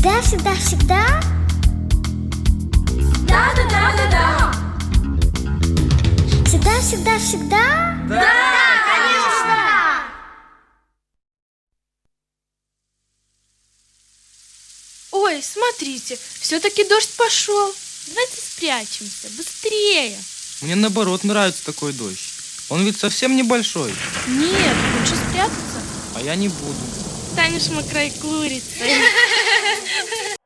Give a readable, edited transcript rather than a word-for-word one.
Всегда, всегда, всегда? Да, да, да, да, да. Всегда, всегда, всегда? Да, конечно. Ой, смотрите, все-таки дождь пошел. Давайте спрячемся, быстрее. Мне наоборот нравится такой дождь. Он ведь совсем небольшой. Нет, лучше спрятаться. А я не буду. Станешь мокрой курицей.